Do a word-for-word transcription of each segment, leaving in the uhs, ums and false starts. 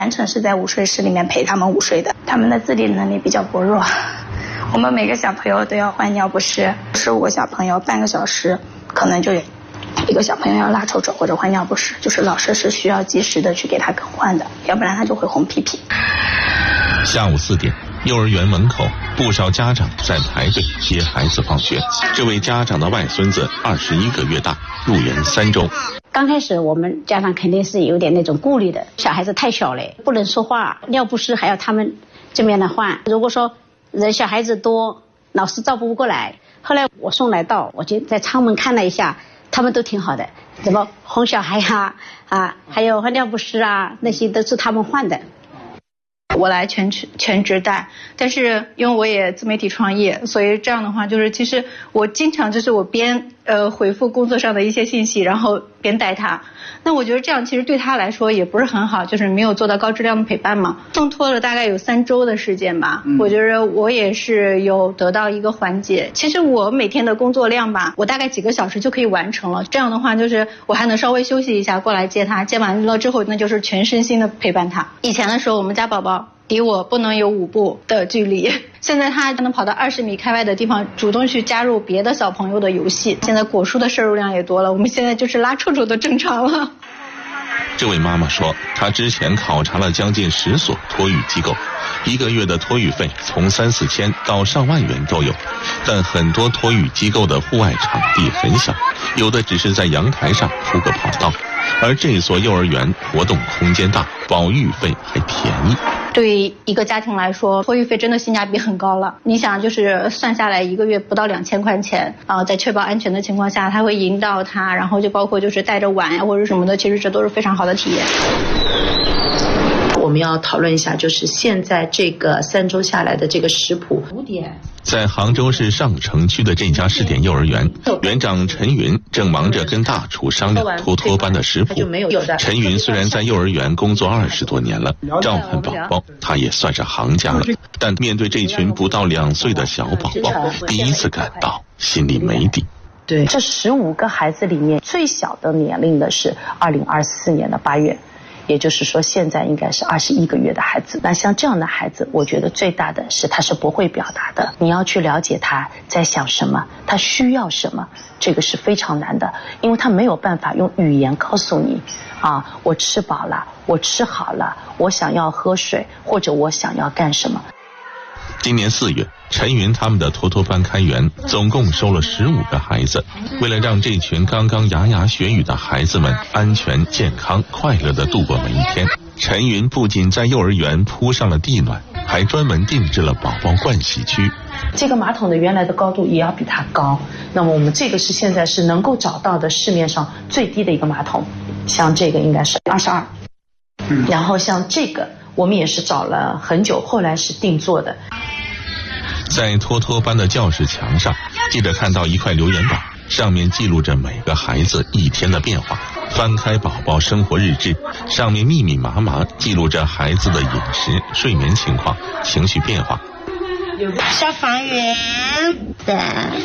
全程是在午睡室里面陪他们午睡的。他们的自理能力比较薄弱，我们每个小朋友都要换尿不湿，十五个小朋友半个小时可能就有一个小朋友要拉臭臭或者换尿不湿，就是老师是需要及时的去给他更换的，要不然他就会红屁屁。 下午四点，幼儿园门口不少家长在排队接孩子放学。这位家长的外孙子二十一个月大，入园三周。 刚开始我们家长肯定是有点那种顾虑的，小孩子太小了，不能说话，尿不湿还要他们这边来换。如果说人小孩子多，老师照顾不过来。后来我送来到，我就在舱门看了一下，他们都挺好的，怎么哄小孩呀、啊，啊，还有换尿不湿啊，那些都是他们换的。 我来全全职带，但是因为我也自媒体创业，所以这样的话就是其实我经常就是我边呃回复工作上的一些信息，然后边带他。那我觉得这样其实对他来说也不是很好，就是没有做到高质量的陪伴嘛。送托了大概有三周的时间吧，嗯、我觉得我也是有得到一个缓解。其实我每天的工作量吧，我大概几个小时就可以完成了。这样的话就是我还能稍微休息一下过来接他，接完了之后那就是全身心的陪伴他。以前的时候我们家宝宝离我不能有五步的距离，现在他能跑到二十米开外的地方，主动去加入别的小朋友的游戏。现在果蔬的摄入量也多了，我们现在就是拉臭臭都正常了。 这位妈妈说，她之前考察了将近十所托育机构，一个月的托育费从三四千到上万元都有，但很多托育机构的户外场地很小，有的只是在阳台上铺个跑道，而这所幼儿园活动空间大，保育费还便宜。 对一个家庭来说，托育费真的性价比很高了。你想，就是算下来一个月不到两千块钱啊，在确保安全的情况下，他会引导他，然后就包括就是带着玩呀或者什么的，其实这都是非常好的体验。 我们要讨论一下，就是现在这个三周下来的这个食谱。五点， 在杭州市上城区的这家试点幼儿园，园长陈云正忙着跟大厨商量托托班的食谱。陈云虽然在幼儿园工作二十多年了，照看宝宝他也算是行家了，但面对这群不到两岁的小宝宝，第一次感到心里没底。 对，这十五个孩子里面，最小的年龄的是二零二四年的八月。也就是说现在应该是二十一个月的孩子。那像这样的孩子，我觉得最大的是他是不会表达的，你要去了解他在想什么，他需要什么，这个是非常难的，因为他没有办法用语言告诉你啊，我吃饱了，我吃好了，我想要喝水，或者我想要干什么。 今年四月，陈云他们的托托班开园，总共收了十五个孩子。为了让这群刚刚牙牙学语的孩子们安全、健康、快乐地度过每一天，陈云不仅在幼儿园铺上了地暖，还专门定制了宝宝盥洗区。 这个马桶的原来的高度也要比它高，那么我们这个是现在是能够找到的市面上最低的一个马桶，像这个应该是二十二，然后像这个我们也是找了很久，后来是定做的。 在托托班的教室墙上，记者看到一块留言板，上面记录着每个孩子一天的变化。翻开宝宝生活日志，上面密密麻麻记录着孩子的饮食、睡眠情况、情绪变化。 消防员的，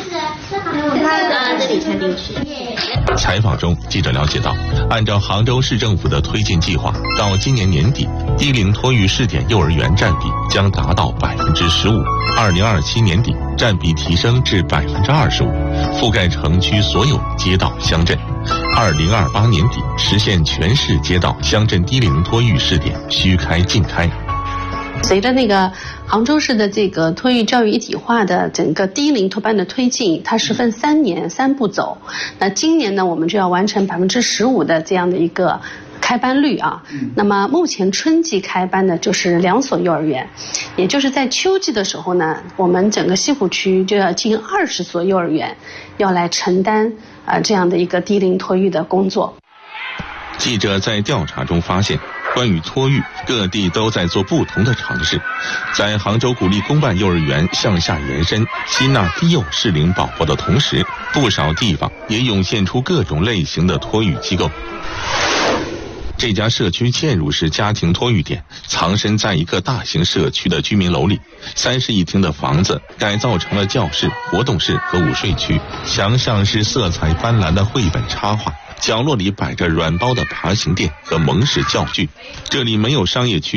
这里穿进去。 采访中，记者了解到，按照杭州市政府的推进计划，到今年年底，低龄托育试点幼儿园占比将达到百分之十五，二零二七年底占比提升至百分之二十五，覆盖城区所有街道乡镇。二零二八年底实现全市街道乡镇低龄托育试点虚开尽开。 随着那个杭州市的这个托育教育一体化的整个低龄托班的推进，它是分三年三步走。那今年呢，我们就要完成百分之十五的这样的一个开班率啊。那么目前春季开班的就是两所幼儿园，也就是在秋季的时候呢，我们整个西湖区就要近二十所幼儿园要来承担呃这样的一个低龄托育的工作。 记者在调查中发现，关于托育，各地都在做不同的尝试。在杭州鼓励公办幼儿园向下延伸，吸纳低幼适龄宝宝的同时，不少地方也涌现出各种类型的托育机构。这家社区嵌入式家庭托育点藏身在一个大型社区的居民楼里，三室一厅的房子改造成了教室、活动室和午睡区，墙上是色彩斑斓的绘本插画， 角落里摆着软包的爬行垫和蒙氏教具。这里没有商业区。